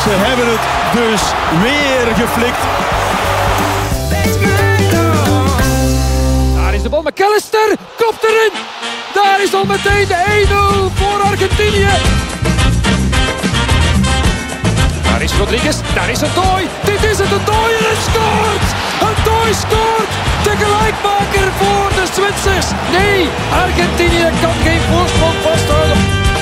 Ze hebben het dus weer geflikt. Daar is de bal, McAllister, kopt erin. Daar is al meteen de 1-0 voor Argentinië. Daar is Rodriguez, daar is een dooi. Dit is het, een dooi en het scoort. Een dooi scoort. De gelijkmaker voor de Zwitsers. Nee, Argentinië kan geen voorsprong vasthouden.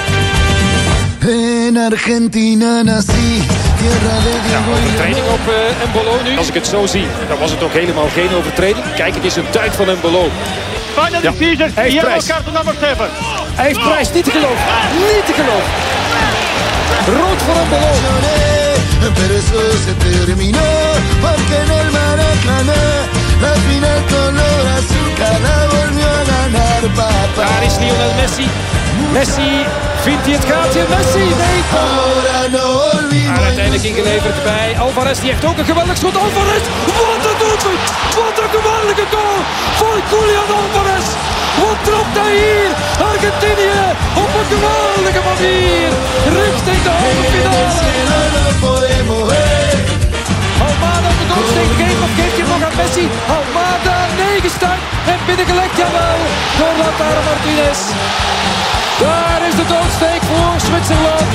En Argentina nací. Ja, overtreding op Embolo nu. Als ik het zo zie, dan was het ook helemaal geen overtreding. Kijk, het is een duik van Embolo. Final decision, yellow card number 7. Hij heeft prijs, niet te geloven. Niet te geloven. Rood voor Embolo. Pero eso se terminó porque en el Maracaná la final color azul la volvió a ganar papá. Daar is Lionel Messi. Messi vindt hij het gaatje. Messi, nee. Ahora no olvido. Maar uiteindelijk ingeleverd bij Alvarez. Die heeft ook een geweldig schot. Alvarez, wat een doelpunt. Wat een geweldige goal van Julian Alvarez. Wat trapt hij hier? Argentinië op een geweldige manier. Richting de halve finale. Almada op de doelsteek geeft of geeft hij nog aan Messi. Almada, nee, gestuit en binnengelegd, jawel, door Lautaro Martinez. Daar is de doodsteek voor Zwitserland.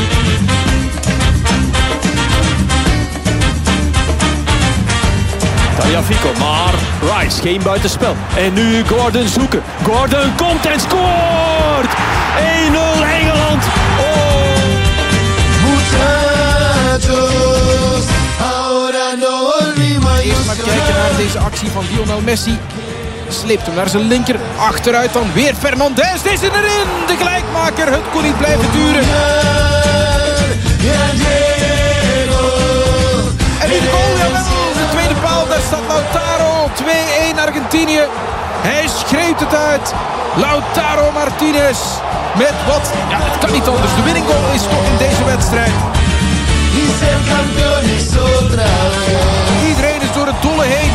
Tagliafico, maar Rice, geen buitenspel. En nu Gordon zoeken. Gordon komt en scoort! 1-0 Engeland. Oh! Muchachos, ahora no olvido. Eerst maar kijken naar deze actie van Lionel Messi. Sleept hem naar zijn linker. Achteruit dan weer Fernandes. Is er erin. De gelijkmaker. Het kon niet blijven duren. En nu de goal. Jawel. De tweede paal. Daar staat Lautaro. 2-1 Argentinië. Hij schreeuwt het uit. Lautaro Martinez. Met wat? Ja, het kan niet anders. De winninggoal is toch in deze wedstrijd. Iedereen is door het dolle heen.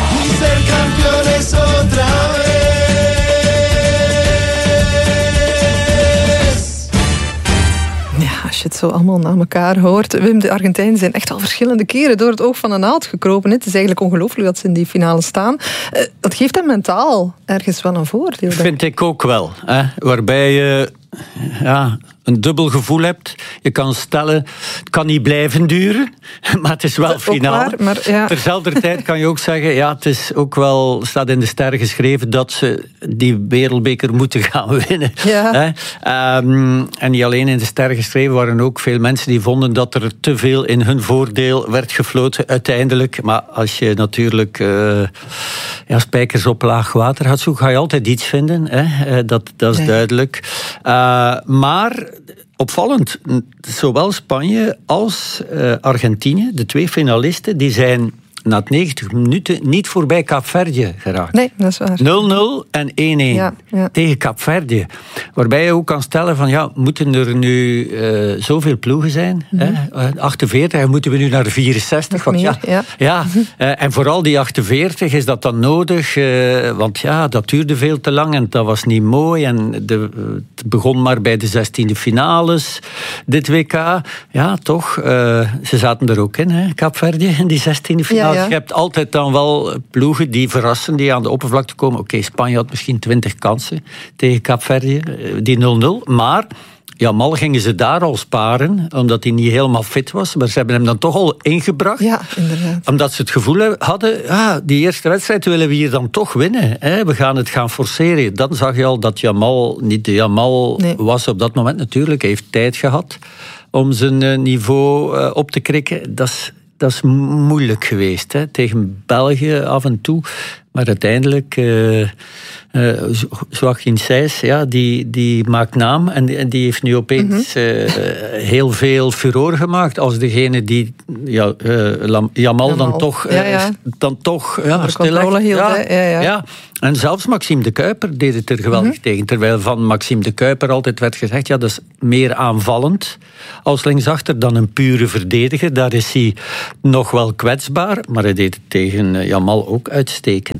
Ja, als je het zo allemaal na elkaar hoort. Wim, de Argentijnen zijn echt al verschillende keren door het oog van een naald gekropen. Het is eigenlijk ongelooflijk dat ze in die finale staan. Dat geeft hem mentaal ergens wel een voordeel. Vind ik ook wel. Waarbij je een dubbel gevoel hebt. Je kan stellen, het kan niet blijven duren, maar het is wel finale. Terzelfde tijd kan je ook zeggen, ja, het is ook wel, staat in de sterren geschreven dat ze die wereldbeker moeten gaan winnen. Ja. En niet alleen in de sterren geschreven, waren ook veel mensen die vonden dat er te veel in hun voordeel werd gefloten uiteindelijk. Maar als je natuurlijk spijkers op laag water gaat zoeken, ga je altijd iets vinden. Dat is duidelijk. Maar opvallend, zowel Spanje als Argentinië, de twee finalisten, die zijn na 90 minuten niet voorbij Kaapverdië geraakt. Nee, dat is waar. 0-0 en 1-1 tegen Kaapverdië. Waarbij je ook kan stellen van, ja, moeten er nu zoveel ploegen zijn? 48, en moeten we nu naar 64? Want en vooral die 48, is dat dan nodig? Want ja, dat duurde veel te lang en dat was niet mooi. En het begon maar bij de 16e finales, dit WK. Ja, toch, ze zaten er ook in, Kaapverdië, in die 16e finales. Je hebt altijd dan wel ploegen die verrassen, die aan de oppervlakte komen. Oké, Spanje had misschien 20 kansen tegen Kaapverdië, die 0-0. Maar Jamal gingen ze daar al sparen, omdat hij niet helemaal fit was. Maar ze hebben hem dan toch al ingebracht. Ja, inderdaad. Omdat ze het gevoel hadden, die eerste wedstrijd willen we hier dan toch winnen. We gaan het gaan forceren. Dan zag je al dat Jamal niet de Jamal was op dat moment natuurlijk. Hij heeft tijd gehad om zijn niveau op te krikken. Dat is moeilijk geweest, tegen België af en toe. Maar uiteindelijk, Joachim Sijs, die maakt naam. En die heeft nu opeens heel veel furore gemaakt. Als degene die Jamal dan toch controle hield. Ja. En zelfs Maxime de Kuiper deed het er geweldig tegen. Terwijl van Maxime de Kuiper altijd werd gezegd, dat is meer aanvallend als linksachter dan een pure verdediger. Daar is hij nog wel kwetsbaar, maar hij deed het tegen Jamal ook uitstekend.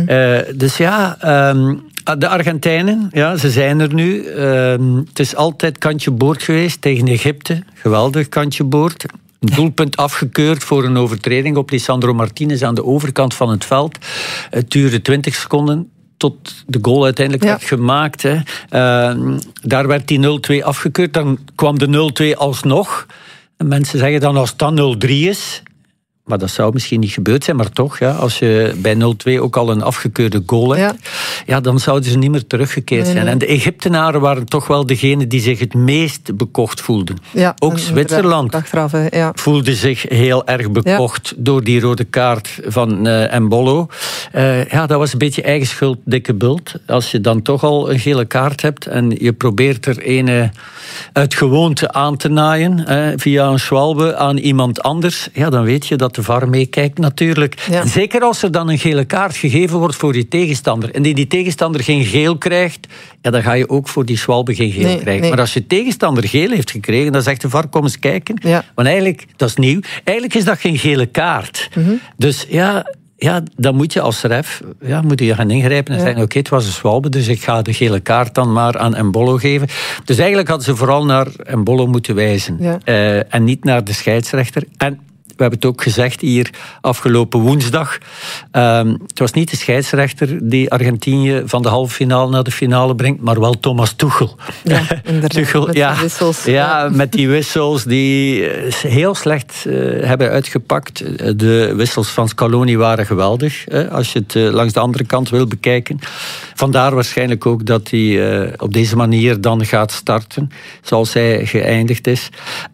De Argentijnen, ze zijn er nu. Het is altijd kantje boord geweest tegen Egypte. Geweldig kantje boord. Een doelpunt afgekeurd voor een overtreding op Lisandro Martinez aan de overkant van het veld. Het duurde 20 seconden tot de goal uiteindelijk werd gemaakt. Hè. Daar werd die 0-2 afgekeurd. Dan kwam de 0-2 alsnog. En mensen zeggen dan als het dan 0-3 is... Maar dat zou misschien niet gebeurd zijn, maar toch, ja, als je bij 0-2 ook al een afgekeurde goal hebt, dan zouden ze niet meer teruggekeerd zijn. En de Egyptenaren waren toch wel degenen die zich het meest bekocht voelden. Ja, ook Zwitserland voelde zich heel erg bekocht door die rode kaart van Embolo. Dat was een beetje eigen schuld, dikke bult. Als je dan toch al een gele kaart hebt en je probeert er een uit gewoonte aan te naaien, via een Schwalbe aan iemand anders, dan weet je dat de VAR meekijkt natuurlijk. Ja. Zeker als er dan een gele kaart gegeven wordt voor je tegenstander en die tegenstander geen geel krijgt, dan ga je ook voor die Schwalbe geen geel krijgen. Nee. Maar als je tegenstander geel heeft gekregen, dan zegt de VAR, kom eens kijken. Ja. Want eigenlijk, dat is nieuw, eigenlijk is dat geen gele kaart. Mm-hmm. Dus dan moet je als ref moet je gaan ingrijpen en zeggen, oké, het was een Schwalbe, dus ik ga de gele kaart dan maar aan Embolo geven. Dus eigenlijk hadden ze vooral naar Embolo moeten wijzen. Ja. En niet naar de scheidsrechter. En we hebben het ook gezegd hier afgelopen woensdag. Het was niet de scheidsrechter die Argentinië van de halve finale naar de finale brengt, maar wel Thomas Tuchel. Ja, inderdaad. Tuchel, met die wissels. Ja, met die wissels die heel slecht hebben uitgepakt. De wissels van Scaloni waren geweldig, als je het langs de andere kant wil bekijken. Vandaar waarschijnlijk ook dat hij op deze manier dan gaat starten, zoals hij geëindigd is.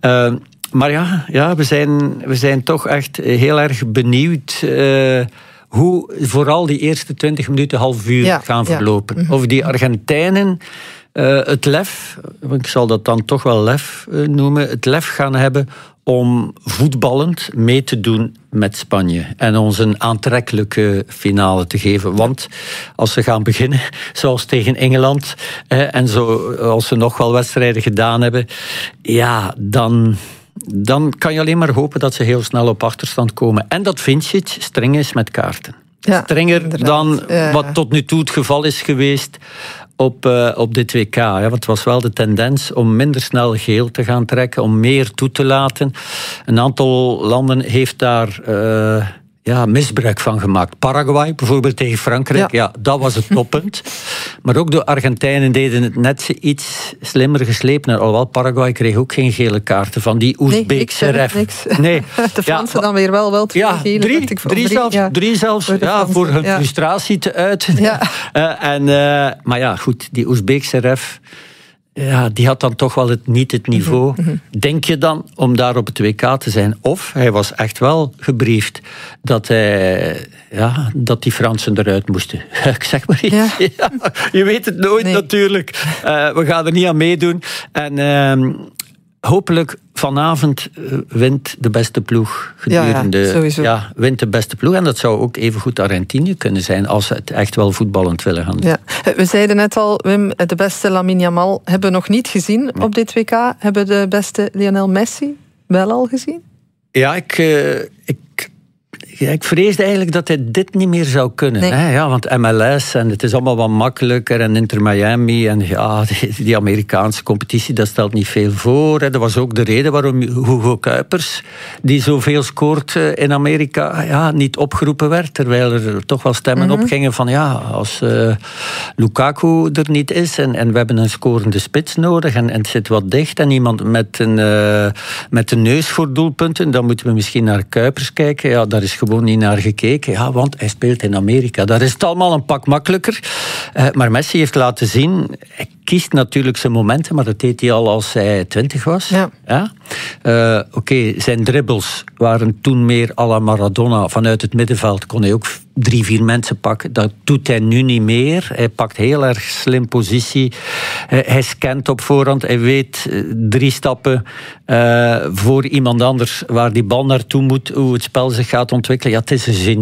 Maar we zijn toch echt heel erg benieuwd hoe vooral die eerste 20 minuten, half uur gaan verlopen. Ja. Of die Argentijnen het lef, ik zal dat dan toch wel lef noemen, het lef gaan hebben om voetballend mee te doen met Spanje en ons een aantrekkelijke finale te geven. Want als ze gaan beginnen, zoals tegen Engeland, en zoals ze nog wel wedstrijden gedaan hebben, dan kan je alleen maar hopen dat ze heel snel op achterstand komen. En dat Vincic streng is met kaarten. Ja, strenger inderdaad. Dan wat tot nu toe het geval is geweest op dit WK. Want het was wel de tendens om minder snel geel te gaan trekken, om meer toe te laten. Een aantal landen heeft daar misbruik van gemaakt. Paraguay, bijvoorbeeld tegen Frankrijk, dat was het toppunt. Maar ook de Argentijnen deden het net iets slimmer geslepen. Alhoewel, Paraguay kreeg ook geen gele kaarten van die Oezbeekse ref. Nee. De Fransen dan weer wel twee gele. Drie zelfs, voor hun frustratie te uiten. Ja. Maar goed, die Oezbeekse ref, die had dan toch wel niet het niveau, denk je dan, om daar op het WK te zijn. Of hij was echt wel gebriefd dat die Fransen eruit moesten. Ik zeg maar iets. Ja. Je weet het nooit natuurlijk. We gaan er niet aan meedoen. En hopelijk vanavond wint de beste ploeg gedurende. Wint de beste ploeg. En dat zou ook evengoed Argentinië kunnen zijn als ze het echt wel voetballend willen gaan doen. Ja. We zeiden net al, Wim, de beste Lamine Yamal hebben we nog niet gezien op dit WK. Hebben de beste Lionel Messi wel al gezien? Ja, ik vreesde eigenlijk dat hij dit niet meer zou kunnen. Nee. Hè? Ja, want MLS en het is allemaal wat makkelijker en Inter Miami en die Amerikaanse competitie, dat stelt niet veel voor. Hè. Dat was ook de reden waarom Hugo Kuipers, die zoveel scoort in Amerika, niet opgeroepen werd. Terwijl er toch wel stemmen opgingen van als Lukaku er niet is en we hebben een scorende spits nodig en het zit wat dicht en iemand met een neus voor doelpunten, dan moeten we misschien naar Kuipers kijken. Ja, daar is gewoon niet naar gekeken, want hij speelt in Amerika. Daar is het allemaal een pak makkelijker. Maar Messi heeft laten zien, hij kiest natuurlijk zijn momenten, maar dat deed hij al als hij 20 was. Ja. Zijn dribbles waren toen meer à la Maradona. Vanuit het middenveld kon hij ook 3-4 mensen pakken. Dat doet hij nu niet meer. Hij pakt heel erg slim positie. Hij scant op voorhand. Hij weet 3 stappen voor iemand anders waar die bal naartoe moet, hoe het spel zich gaat ontwikkelen. Ja, het is een genie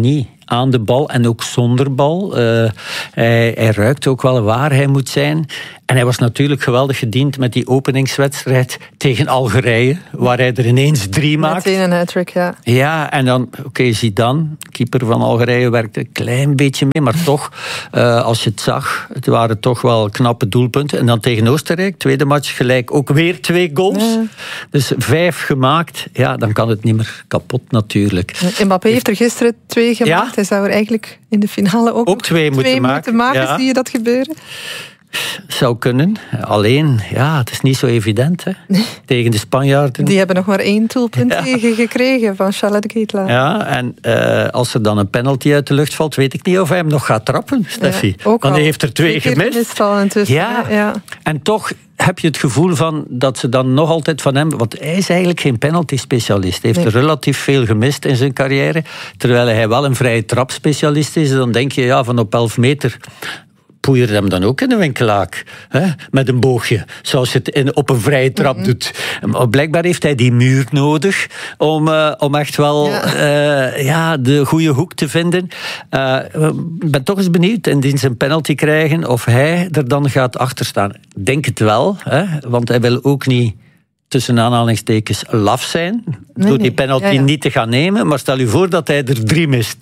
aan de bal en ook zonder bal. Hij ruikt ook wel waar hij moet zijn. En hij was natuurlijk geweldig gediend met die openingswedstrijd tegen Algerije, waar hij er ineens 3 maakt. Meteen een hat-trick, ja. Ja, en dan, Zidane, keeper van Algerije, werkte een klein beetje mee, maar toch, als je het zag, het waren toch wel knappe doelpunten. En dan tegen Oostenrijk, tweede match gelijk, ook weer 2 goals. Ja. Dus 5 gemaakt, ja, dan kan het niet meer kapot natuurlijk. Mbappé heeft er gisteren 2 gemaakt. Ja? Hij zou er eigenlijk in de finale ook 2 moeten maken. Ja. Zie je dat gebeuren? Zou kunnen. Alleen, ja, het is niet zo evident. Hè? Nee. Tegen de Spanjaarden. Die hebben nog maar 1 doelpunt tegen gekregen van Charles de Ketelaar. Ja, en als er dan een penalty uit de lucht valt, weet ik niet of hij hem nog gaat trappen, Steffi. Ja, want hij heeft er 2 gemist. Ja. En toch heb je het gevoel van dat ze dan nog altijd van hem... Want hij is eigenlijk geen penalty-specialist. Hij heeft er relatief veel gemist in zijn carrière. Terwijl hij wel een vrije trap-specialist is. Dan denk je, van op 11 meter... poeier hem dan ook in een winkelaak. Hè? Met een boogje. Zoals je het op een vrije trap doet. Maar blijkbaar heeft hij die muur nodig om echt wel de goede hoek te vinden. Ik ben toch eens benieuwd in zijn penalty krijgen of hij er dan gaat achter staan. Ik denk het wel. Hè? Want hij wil ook niet tussen aanhalingstekens laf zijn. Door die penalty niet te gaan nemen. Maar stel je voor dat hij er 3 mist.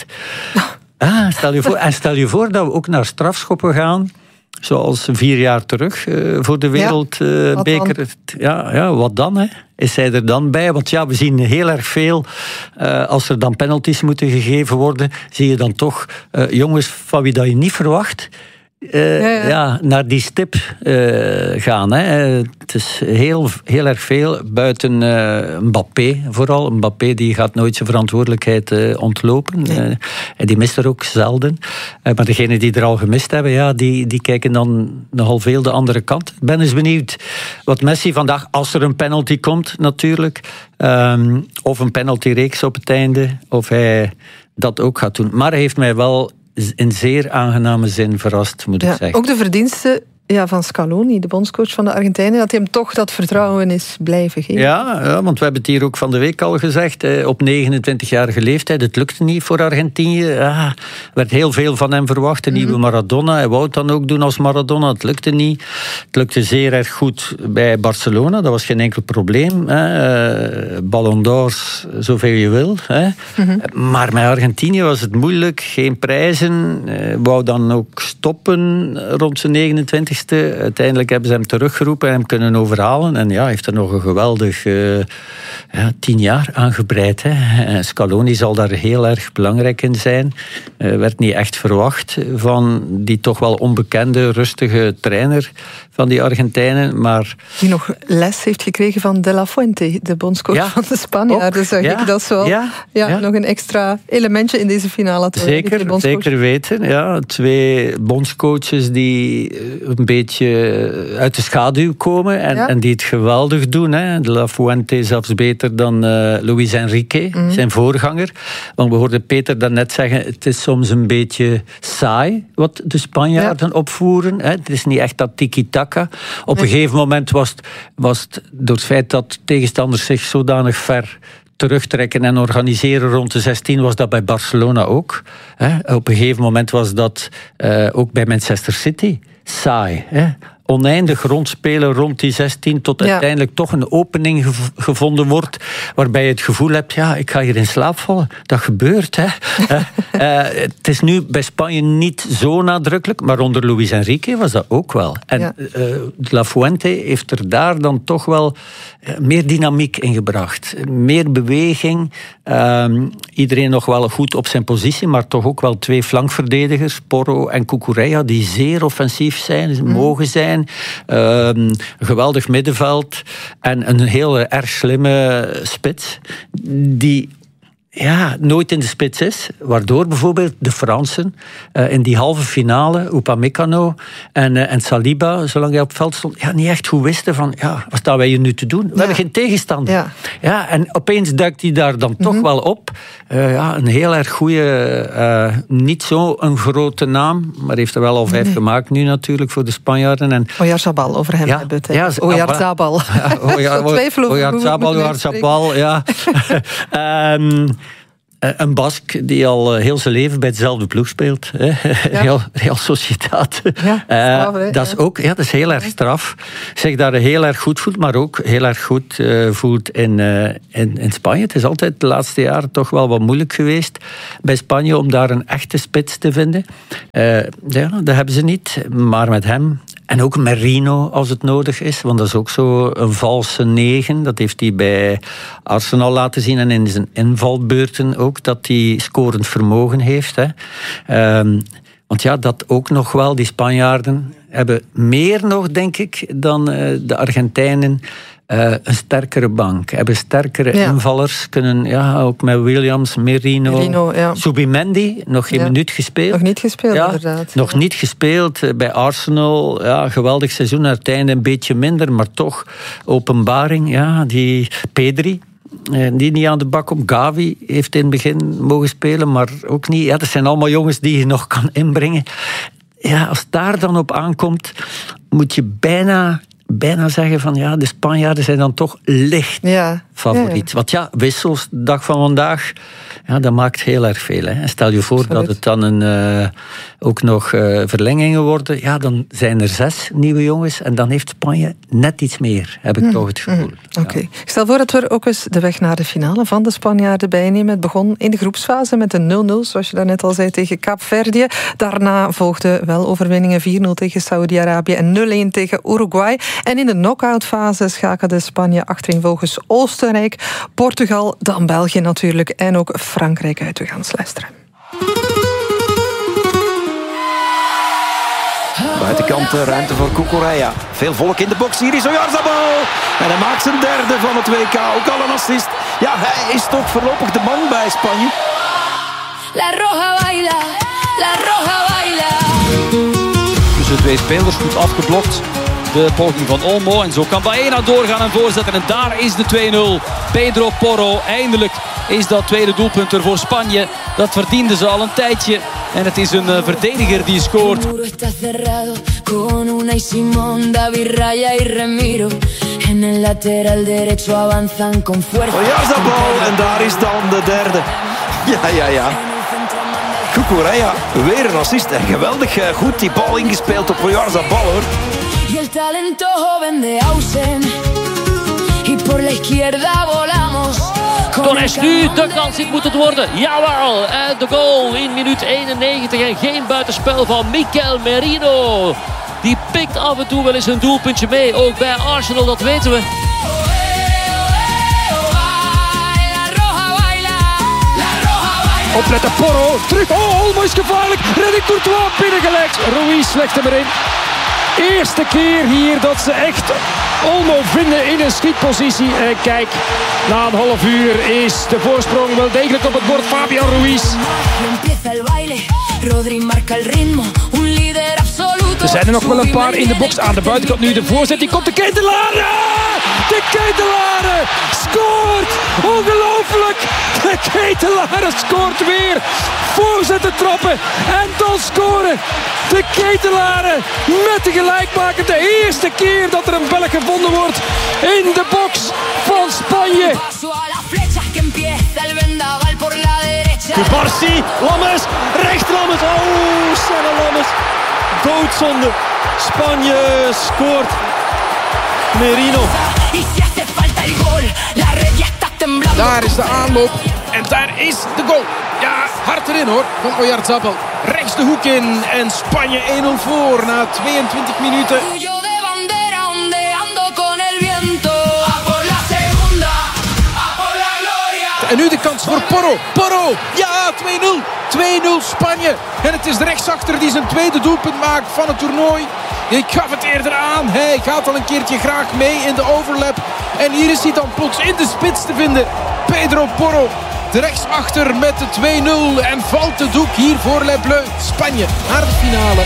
Stel je voor dat we ook naar strafschoppen gaan, zoals 4 jaar terug voor de wereldbeker. Wat dan? Hè? Is hij er dan bij? Want we zien heel erg veel, als er dan penalties moeten gegeven worden, zie je dan toch jongens van wie dat je niet verwacht, naar die stip gaan. Hè. Het is heel erg veel buiten Mbappé vooral. Mbappé die gaat nooit zijn verantwoordelijkheid ontlopen. Nee. Die mist er ook zelden. Maar degenen die er al gemist hebben, die kijken dan nogal veel de andere kant. Ik ben eens benieuwd wat Messi vandaag, als er een penalty komt natuurlijk, of een penaltyreeks op het einde, of hij dat ook gaat doen. Maar hij heeft mij wel in zeer aangename zin verrast, moet ik zeggen. Ook de verdiensten van Scaloni, de bondscoach van de Argentijnen, dat hij hem toch dat vertrouwen is blijven geven. Ja, want we hebben het hier ook van de week al gezegd. Op 29-jarige leeftijd, het lukte niet voor Argentinië. Er werd heel veel van hem verwacht, een nieuwe Maradona. Hij wou het dan ook doen als Maradona, het lukte niet. Het lukte zeer erg goed bij Barcelona, dat was geen enkel probleem. Ballon d'Ors, zoveel je wil. Maar met Argentinië was het moeilijk, geen prijzen. Wou dan ook stoppen rond zijn 29e. Uiteindelijk hebben ze hem teruggeroepen en hem kunnen overhalen. En heeft er nog een geweldig 10 jaar aangebreid. Hè. Scaloni zal daar heel erg belangrijk in zijn. Werd niet echt verwacht van die toch wel onbekende, rustige trainer van die Argentijnen. Maar die nog les heeft gekregen van De La Fuente, de bondscoach van de Spanjaarden. Dus dat is wel nog een extra elementje in deze finale. Zeker weten. 2 bondscoaches die een beetje uit de schaduw komen en die het geweldig doen. Hè. De La Fuente zelfs beter dan Luis Enrique, zijn voorganger. Want we hoorden Peter daarnet zeggen, het is soms een beetje saai wat de Spanjaarden opvoeren. Hè. Het is niet echt dat tiki-taka. Op een gegeven moment was het door het feit dat tegenstanders zich zodanig ver terugtrekken en organiseren rond de 16 was dat bij Barcelona ook. Op een gegeven moment was dat ook bij Manchester City saai. Oneindig rondspelen rond die 16 tot uiteindelijk toch een opening gevonden wordt waarbij je het gevoel hebt, ik ga hier in slaap vallen. Dat gebeurt. Het is nu bij Spanje niet zo nadrukkelijk, maar onder Luis Enrique was dat ook wel. En La Fuente heeft er daar dan toch wel meer dynamiek in gebracht. Meer beweging. Iedereen nog wel goed op zijn positie, maar toch ook wel 2 flankverdedigers, Porro en Cucurella, die zeer offensief zijn, mogen zijn. Een geweldig middenveld en een heel erg slimme spits die nooit in de spits is, waardoor bijvoorbeeld de Fransen in die halve finale, Upamecano en Saliba, zolang hij op het veld stond, niet echt goed wisten van, wat staan wij hier nu te doen? We hebben geen tegenstander. En opeens duikt hij daar dan toch wel op. Een heel erg goede, niet zo een grote naam, maar heeft er wel al 5 gemaakt nu natuurlijk voor de Spanjaarden. Oyarzabal, over hem hebben we het. Oyarzabal. Oyarzabal, ja. Een Bask die al heel zijn leven bij dezelfde ploeg speelt. Ja. Real Sociedad. Ja, dat is ook, dat is heel erg straf. Zich daar heel erg goed voelt, maar ook heel erg goed voelt in Spanje. Het is altijd de laatste jaren toch wel wat moeilijk geweest bij Spanje om daar een echte spits te vinden. Dat hebben ze niet, maar met hem... En ook Merino, als het nodig is. Want dat is ook zo een valse 9. Dat heeft hij bij Arsenal laten zien. En in zijn invalbeurten ook. Dat hij scorend vermogen heeft. Hè. Want ja, dat ook nog wel. Die Spanjaarden hebben meer nog, denk ik, dan de Argentijnen... een sterkere bank. Hebben sterkere invallers. Kunnen, ook met Williams, Merino Zubimendi, nog geen minuut gespeeld. Nog niet gespeeld, inderdaad. Nog niet gespeeld. Bij Arsenal, geweldig seizoen. Aan het einde een beetje minder, maar toch openbaring. Ja, die Pedri, die niet aan de bak komt. Gavi heeft in het begin mogen spelen, maar ook niet. Ja, dat zijn allemaal jongens die je nog kan inbrengen. Ja, als het daar dan op aankomt, moet je bijna zeggen van de Spanjaarden zijn dan toch licht favoriet. Want wissels, de dag van vandaag, dat maakt heel erg veel. Hè. Stel je voor dat het dan ook nog verlengingen worden, dan zijn er 6 nieuwe jongens en dan heeft Spanje net iets meer, heb ik toch het gevoel. Oké. Ik stel voor dat we ook eens de weg naar de finale van de Spanjaarden bijnemen. Het begon in de groepsfase met een 0-0, zoals je daarnet al zei, tegen Kaapverdië. Daarna volgden wel overwinningen 4-0 tegen Saudi-Arabië en 0-1 tegen Uruguay. En in de knock-outfase schakelde Spanje achtereenvolgens Oostenrijk, Portugal, dan België natuurlijk en ook Frankrijk uit. We gaan eens luisteren. Buitenkant ruimte voor Cucurella. Veel volk in de box. Hier is Oyarzabal. En hij maakt zijn derde van het WK. Ook al een assist. Ja, hij is toch voorlopig de man bij Spanje. La Roja baila. La Roja baila. Dus de 2 spelers goed afgeblokt. De poging van Olmo. En zo kan Baena doorgaan en voorzetten. En daar is de 2-0. Pedro Porro. Eindelijk is dat tweede doelpunt er voor Spanje. Dat verdienden ze al een tijdje. En het is een verdediger die scoort. Oyarzabal en daar is dan de derde. Ja. Cucurella, weer een assist. En geweldig goed die bal ingespeeld op Oyarzabal, hoor. Dan is nu de kans die moet het worden. Jawel, en de goal in minuut 91 en geen buitenspel van Mikel Merino. Die pikt af en toe wel eens een doelpuntje mee, ook bij Arsenal, dat weten we. Opletten, Porro, terug, Olmo is gevaarlijk. Redding Courtois binnengelegd. Ruiz legt hem erin. Eerste keer hier dat ze echt Olmo vinden in een schietpositie. En kijk, na een half uur is de voorsprong wel degelijk op het bord. Fabian Ruiz. Er zijn er nog wel een paar in de box. Aan de buitenkant nu de voorzet. Die komt de Ketelare! De Ketelare scoort! Ongelooflijk! De Ketelare scoort weer! Voorzetten trappen en dan scoren! De Ketelare met de gelijkmaker. De eerste keer dat er een Belg gevonden wordt in de box van Spanje. Kubarsi, Lammers, rechts Lammers. Oh, Senne Lammers. Doodzonde. Spanje scoort. Merino. Daar is de aanloop. En daar is de goal. Ja, hard erin hoor, van Oyarzabal. Rechts de hoek in en Spanje 1-0 voor na 22 minuten. En nu de kans voor Porro. Porro, ja, 2-0. 2-0 Spanje. En het is de rechtsachter die zijn tweede doelpunt maakt van het toernooi. Ik gaf het eerder aan. Hij gaat al een keertje graag mee in de overlap. En hier is hij dan plots in de spits te vinden. Pedro Porro. De rechtsachter met de 2-0. En valt de doek hier voor Les Bleus. Spanje naar de finale.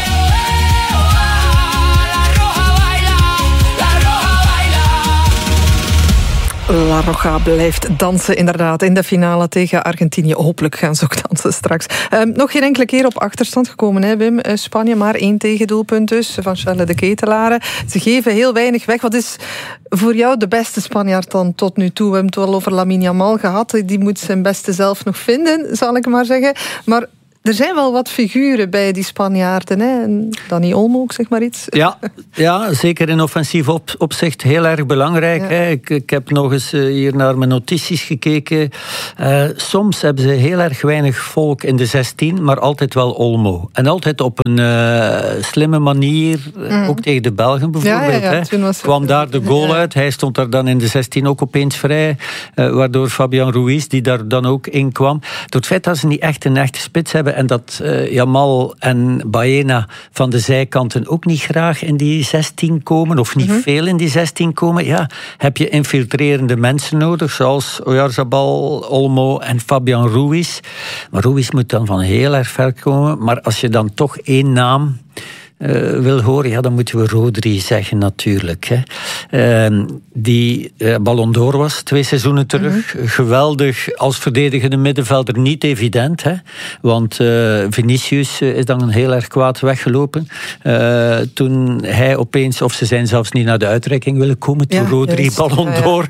La Roja blijft dansen, inderdaad. In de finale tegen Argentinië. Hopelijk gaan ze ook dansen straks. Nog geen enkele keer op achterstand gekomen, hè, Wim? Spanje, maar 1 tegendoelpunt dus van Charles de Ketelaere. Ze geven heel weinig weg. Wat is voor jou de beste Spanjaard dan tot nu toe? We hebben het wel over Lamine Yamal gehad. Die moet zijn beste zelf nog vinden, zal ik maar zeggen. Maar er zijn wel wat figuren bij die Spanjaarden. Hè? Dani Olmo, zeg maar iets. Ja, zeker in offensief opzicht heel erg belangrijk. Ja. Hè? Ik heb nog eens hier naar mijn notities gekeken. Soms hebben ze heel erg weinig volk in de 16, maar altijd wel Olmo. En altijd op een slimme manier, ook tegen de Belgen bijvoorbeeld. Ja, hè? Kwam daar de goal uit. Hij stond daar dan in de 16 ook opeens vrij. Waardoor Fabian Ruiz, die daar dan ook in kwam. Door het feit dat ze niet echt een echte spits hebben en dat Yamal en Baena van de zijkanten ook niet graag in die 16 komen, of niet veel in die 16 komen, ja, heb je infiltrerende mensen nodig, zoals Oyarzabal, Olmo en Fabian Ruiz. Maar Ruiz moet dan van heel erg ver komen. Maar als je dan toch één naam wil horen, ja, dan moeten we Rodri zeggen natuurlijk. Hè. Die Ballon d'Or was 2 seizoenen terug. Geweldig als verdedigende middenvelder, niet evident. Hè. Want Vinicius is dan heel erg kwaad weggelopen. Toen hij opeens, of ze zijn zelfs niet naar de uitreiking willen komen, toen Rodri Ballon d'Or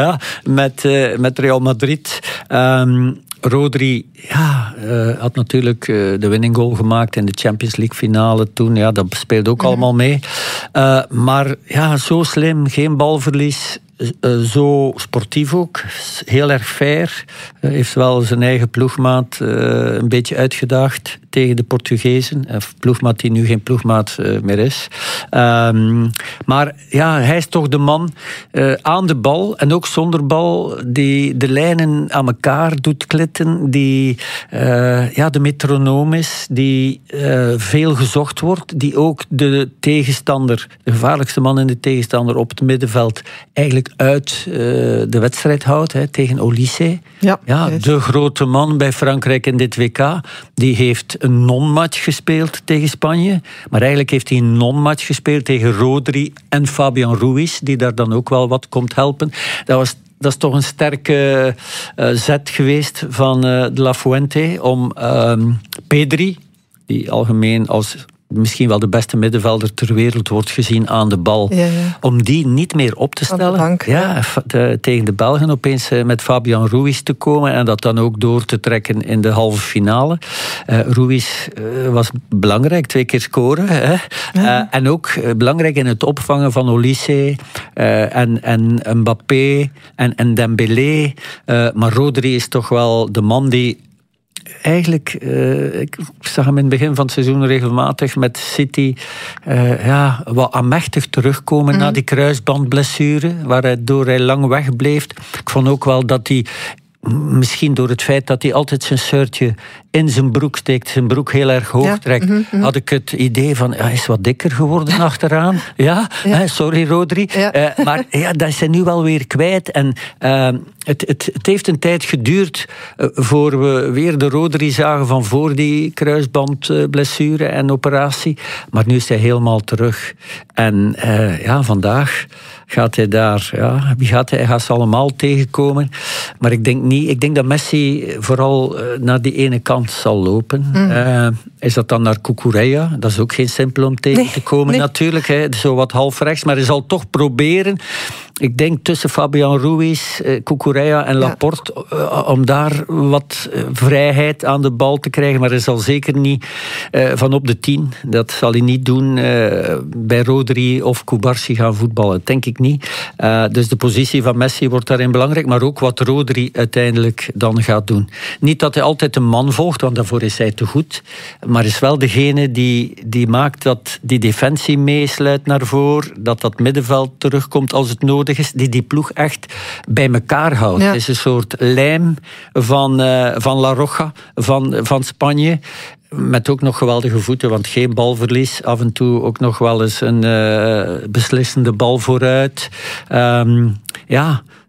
met Real Madrid. Rodri had natuurlijk de winning goal gemaakt in de Champions League finale toen. Ja, dat speelde ook allemaal mee. Maar ja, zo slim, geen balverlies. Zo sportief ook, heel erg fair. Heeft wel zijn eigen ploegmaat een beetje uitgedaagd tegen de Portugezen. Ploegmaat die nu geen ploegmaat meer is. Maar ja, hij is toch de man aan de bal en ook zonder bal die de lijnen aan elkaar doet klitten, die de metronoom is, die veel gezocht wordt, die ook de tegenstander, de gevaarlijkste man in de tegenstander op het middenveld, eigenlijk uit de wedstrijd houdt, hè, tegen Olise. Ja, de grote man bij Frankrijk in dit WK. Die heeft een non-match gespeeld tegen Spanje. Maar eigenlijk heeft hij een non-match gespeeld tegen Rodri en Fabian Ruiz, die daar dan ook wel wat komt helpen. Dat is toch een sterke zet geweest van de La Fuente om Pedri, die algemeen als misschien wel de beste middenvelder ter wereld wordt gezien aan de bal, om die niet meer op te stellen. Tegen de Belgen opeens met Fabian Ruiz te komen en dat dan ook door te trekken in de halve finale. Ruiz was belangrijk, 2 keer scoren. Hè? En ook belangrijk in het opvangen van Olise en Mbappé en Dembélé. Maar Rodri is toch wel de man die eigenlijk, ik zag hem in het begin van het seizoen regelmatig met City wat aanmächtig terugkomen na die kruisbandblessure, waardoor hij lang wegbleef. Ik vond ook wel dat hij, misschien door het feit dat hij altijd zijn shirtje in zijn broek steekt, zijn broek heel erg hoog trekt, had ik het idee van, hij is wat dikker geworden achteraan. Sorry Rodri. Maar dat is hij nu wel weer kwijt. En het heeft een tijd geduurd voor we weer de Rodri zagen van voor die kruisbandblessure en operatie. Maar nu is hij helemaal terug. En vandaag gaat hij daar, wie gaat hij? Hij gaat ze allemaal tegenkomen. Maar ik denk dat Messi vooral naar die ene kant zal lopen. Is dat dan naar Cucurella? Dat is ook geen simpel om tegen te komen natuurlijk. Hè. Zo wat half rechts, maar hij zal toch proberen. Ik denk tussen Fabian Ruiz, Cucurella en Laporte, om daar wat vrijheid aan de bal te krijgen. Maar hij zal zeker niet van op de 10. Dat zal hij niet doen bij Rodri of Cubarsi gaan voetballen. Denk ik niet. Dus de positie van Messi wordt daarin belangrijk. Maar ook wat Rodri uiteindelijk dan gaat doen. Niet dat hij altijd een man volgt, want daarvoor is hij te goed. Maar is wel degene die maakt dat die defensie meesluit naar voren. Dat middenveld terugkomt als het nodig is, die ploeg echt bij elkaar houdt. Het is een soort lijm van La Roja, van Spanje. Met ook nog geweldige voeten, want geen balverlies. Af en toe ook nog wel eens een beslissende bal vooruit.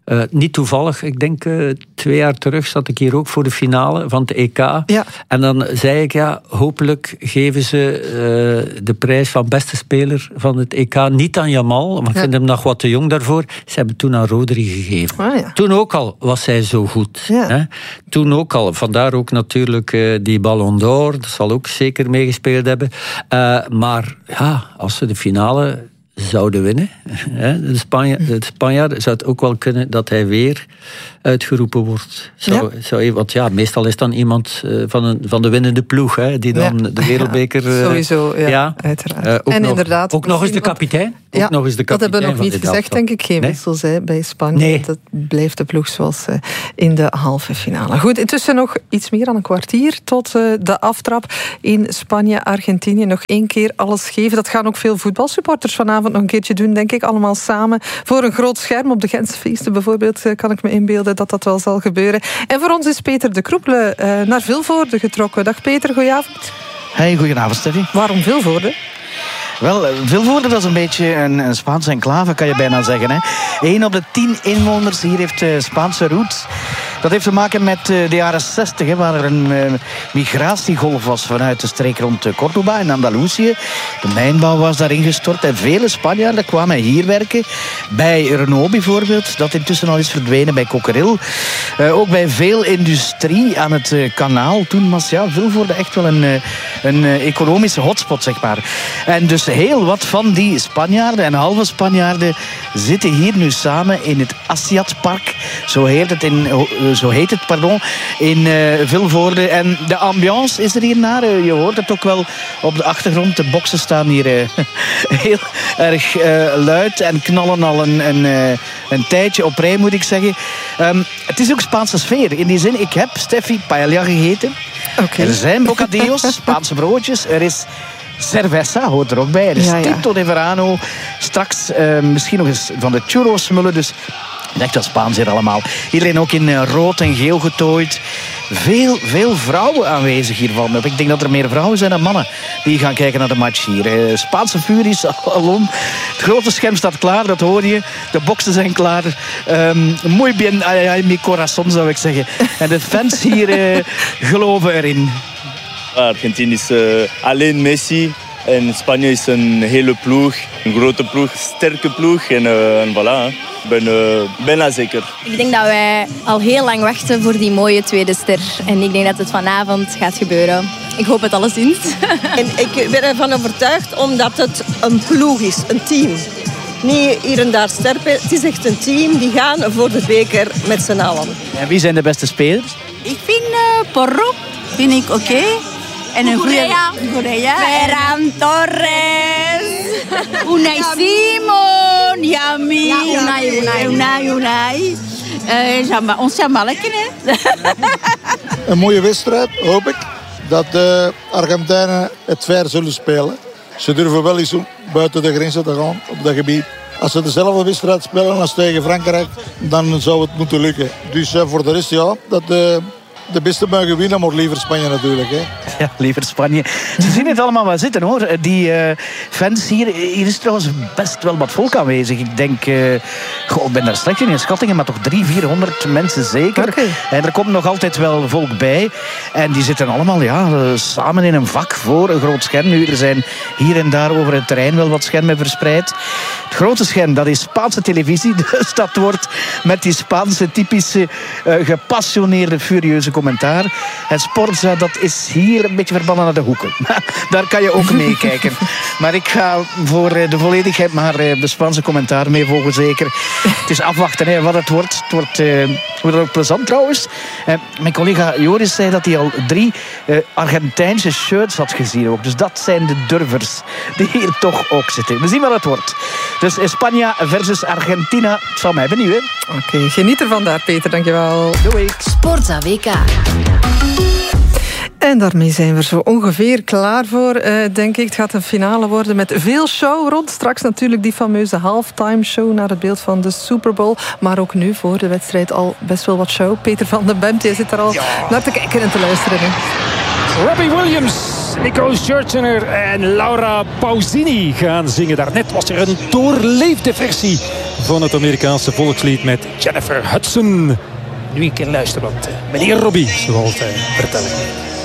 Niet toevallig, ik denk 2 jaar terug zat ik hier ook voor de finale van het EK. Ja. En dan zei ik, hopelijk geven ze de prijs van beste speler van het EK niet aan Jamal, want ik vind hem nog wat te jong daarvoor. Ze hebben toen aan Rodri gegeven. Ja. Toen ook al was hij zo goed. Ja. Hè? Toen ook al. Vandaar ook natuurlijk die Ballon d'Or. Dat zal ook zeker meegespeeld hebben. Maar als ze de finale zouden winnen, de Spanjaard, zou het ook wel kunnen dat hij weer uitgeroepen wordt. Want meestal is dan iemand van de winnende ploeg, die dan de wereldbeker... sowieso, uiteraard. En inderdaad... Ook nog eens de kapitein. Dat hebben we nog niet gezegd, denk ik. Geen wissels bij Spanje. Nee. Dat blijft de ploeg zoals in de halve finale. Goed, intussen nog iets meer dan een kwartier tot de aftrap in Spanje-Argentinië. Nog 1 keer alles geven. Dat gaan ook veel voetbalsupporters vanavond nog een keertje doen, denk ik. Allemaal samen voor een groot scherm. Op de Gentse feesten bijvoorbeeld kan ik me inbeelden dat wel zal gebeuren. En voor ons is Peter de Kroepele naar Vilvoorde getrokken. Dag Peter, goedenavond. Hey, goedenavond Steffi. Waarom Vilvoorde? Wel, Vilvoorde, dat is een beetje een Spaanse enclave, kan je bijna zeggen. Hè. 1 op de 10 inwoners hier heeft Spaanse roots. Dat heeft te maken met de jaren 60, waar er een migratiegolf was vanuit de streek rond Córdoba in Andalusië. De mijnbouw was daar ingestort en vele Spanjaarden kwamen hier werken. Bij Renault bijvoorbeeld, dat intussen al is verdwenen, bij Cockerill. Ook bij veel industrie aan het kanaal. Toen was Vilvoorde echt wel een economische hotspot, zeg maar. En dus heel wat van die Spanjaarden en halve Spanjaarden zitten hier nu samen in het Assiatpark. Zo heet het in Vilvoorde. En de ambiance is er hier naar. Je hoort het ook wel op de achtergrond. De boksen staan hier heel erg luid en knallen al een tijdje op rij, moet ik zeggen. Het is ook Spaanse sfeer. In die zin, ik heb, Steffi, paella gegeten. Okay. Er zijn bocadillos, Spaanse broodjes. Er is cerveza, hoort er ook bij. Er is Tinto de Verano. Straks misschien nog eens van de churros smullen. Dus echt wel Spaans hier allemaal. Iedereen ook in rood en geel getooid. Veel vrouwen aanwezig hiervan. Ik denk dat er meer vrouwen zijn dan mannen die gaan kijken naar de match hier. Spaanse furies alom. Het grote scherm staat klaar, dat hoor je. De boksen zijn klaar. Muy bien, mi corazón zou ik zeggen. En de fans hier geloven erin. Argentinië is alleen Messi. En Spanje is een hele ploeg. Een grote ploeg, sterke ploeg. En voilà, ik ben bijna zeker. Ik denk dat wij al heel lang wachten voor die mooie tweede ster. En ik denk dat het vanavond gaat gebeuren. Ik hoop het alleszins. En ik ben ervan overtuigd omdat het een ploeg is, een team. Niet hier en daar sterpen. Het is echt een team die gaan voor de beker met z'n allen. En wie zijn de beste spelers? Ik vind Porro vind ik oké. En een Correa. Ferran Torres. Unai Simon. Yami. Unai. Ons Jamalken, hè. Een mooie wedstrijd, hoop ik. Dat de Argentijnen het ver zullen spelen. Ze durven wel eens buiten de grenzen te gaan op dat gebied. Als ze dezelfde wedstrijd spelen als tegen Frankrijk, dan zou het moeten lukken. Dus voor de rest, dat de beste mogen winnen, maar liever Spanje natuurlijk. Hè. Ja, liever Spanje. Ze zien het allemaal wel zitten, hoor. Die fans hier. Hier is trouwens best wel wat volk aanwezig. Ik denk, ik ben daar slecht in schattingen, maar toch 300-400 mensen zeker. Okay. En er komt nog altijd wel volk bij. En die zitten allemaal samen in een vak voor een groot scherm. Nu, er zijn hier en daar over het terrein wel wat schermen verspreid. Het grote scherm, dat is Spaanse televisie. Dus dat wordt met die Spaanse typische gepassioneerde, furieuze commentaar. En Sporza, dat is hier een beetje verbannen naar de hoeken. Daar kan je ook meekijken. Maar ik ga voor de volledigheid maar de Spaanse commentaar meevolgen, zeker. Het is afwachten wat het wordt. Het wordt ook plezant trouwens. Mijn collega Joris zei dat hij al 3 Argentijnse shirts had gezien ook. Dus dat zijn de durvers die hier toch ook zitten. We zien wat het wordt. Dus Spanje versus Argentina. Het zal mij benieuwen. Oké, geniet ervan daar, Peter. Dankjewel. Doei. Sportza WK. En daarmee zijn we zo ongeveer klaar voor, denk ik. Het gaat een finale worden met veel show rond. Straks natuurlijk die fameuze halftime show naar het beeld van de Super Bowl. Maar ook nu voor de wedstrijd al best wel wat show. Peter van den Bemt, jij zit er al naar te kijken en te luisteren. Robbie Williams, Nico Scherzinger en Laura Pausini gaan zingen. Daarnet was er een doorleefde versie van het Amerikaanse volkslied met Jennifer Hudson. Nu een keer luisteren wat meneer Robbie zoal vertellen.